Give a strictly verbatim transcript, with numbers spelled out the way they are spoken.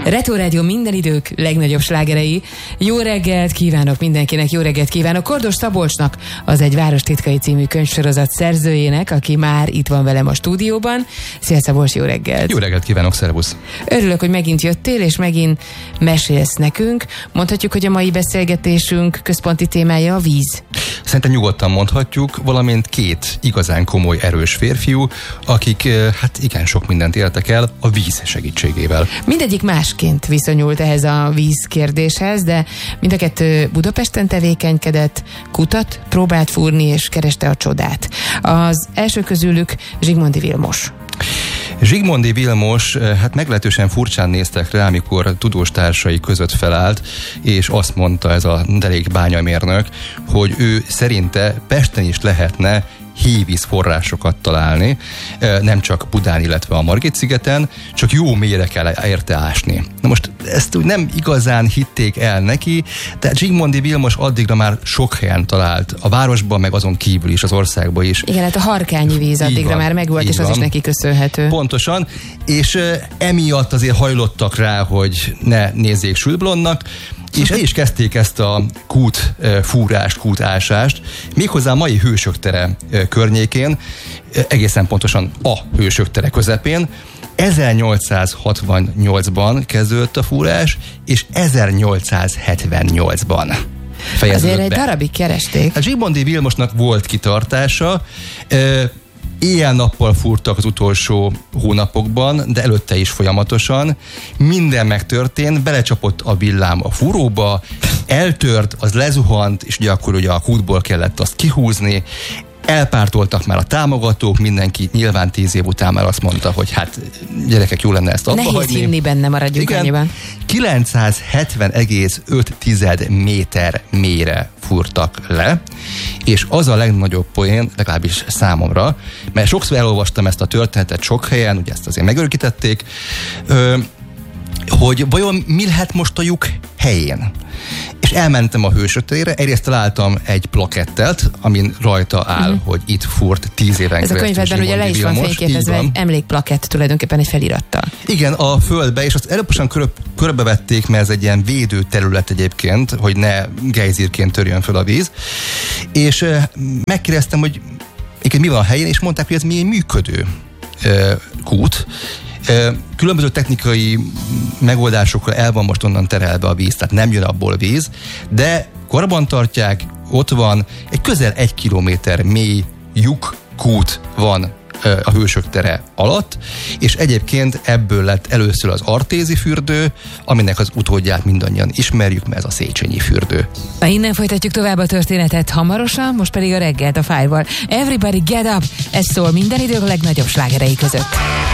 Retro Rádió minden idők legnagyobb slágerei. Jó reggelt kívánok mindenkinek, jó reggelt kívánok Kordos Szabolcsnak, az Egy város titkai című könyvsorozat szerzőjének, aki már itt van velem a stúdióban. Szia Szabolcs, jó reggelt! Jó reggelt kívánok, szervusz! Örülök, hogy megint jöttél, és megint mesélsz nekünk. Mondhatjuk, hogy a mai beszélgetésünk központi témája a víz. Szerintem nyugodtan mondhatjuk, valamint két igazán komoly, erős férfiú, akik hát igen sok mindent éltek el a víz segítségével. Mindegyik másként viszonyult ehhez a víz kérdéshez, de mind a kettő Budapesten tevékenykedett, kutat, próbált fúrni és kereste a csodát. Az első közülük Zsigmondy Vilmos. Zsigmondy Vilmos hát meglehetősen furcsán néztek rá, amikor tudós társai között felállt, és azt mondta ez a derék bányamérnök, hogy ő szerinte Pesten is lehetne hévíz forrásokat találni, nem csak Budán, illetve a Margit-szigeten, csak jó mélyre kell érte ásni. Na most ezt úgy nem igazán hitték el neki, de Zsigmondy Vilmos addigra már sok helyen talált, a városban, meg azon kívül is, az országban is. Igen, hát a harkányi víz addigra van, már megvolt, és az van. Is neki köszönhető. Pontosan, és emiatt azért hajlottak rá, hogy ne nézzék sülblondnak, és el is kezdték ezt a kút fúrást, kútásást, méghozzá a mai Hősök tere környékén, egészen pontosan a Hősök tere közepén. ezernyolcszázhatvannyolcban kezdődött a fúrás, és ezernyolcszázhetvennyolcban fejeződött Azért egy be. darabig keresték. A Zsigmondy Vilmosnak volt kitartása, éjjel-nappal fúrtak az utolsó hónapokban, de előtte is folyamatosan. Minden megtörtént, belecsapott a villám a fúróba, eltört, az lezuhant, és ugye akkor ugye a kútból kellett azt kihúzni. Elpártoltak már a támogatók, mindenki nyilván tíz év után már azt mondta, hogy hát gyerekek, jó lenne ezt abba Nehéz hagyni. hinni benne, maradjunk annyiban. kilencszázhetven egész öt méter mélyre fúrtak le, és az a legnagyobb poén, legalábbis számomra, mert sokszor elolvastam ezt a történetet sok helyen, ugye ezt azért megörökítették, hogy vajon mi lehet most a lyuk helyén. És elmentem a Hősök terére, egyrészt találtam egy plakettet, amin rajta áll, mm. hogy itt fúrt tíz éven keresztül. Ez a könyvedben ugye le is van fényképezve egy emlékplakett, tulajdonképpen egy felirattal. Igen, a földbe, és azt előbb körbe, körbevették, mert ez egy ilyen védő terület egyébként, hogy ne gejzírként törjön föl a víz. És uh, megkérdeztem, hogy mi van a helyén, és mondták, hogy ez mi egy működő uh, kút. Különböző technikai megoldásokra el van most onnan terelve a víz, tehát nem jön abból víz, de karbantartják, ott van, egy közel egy kilométer mély lyuk, kút van a Hősök tere alatt, és egyébként ebből lett először az Artézi fürdő, aminek az utódját mindannyian ismerjük, mert ez a Széchenyi fürdő. Na, innen folytatjuk tovább a történetet hamarosan, most pedig a reggelt a Fájval. Everybody get up! Ez szól minden idők legnagyobb slágerei között.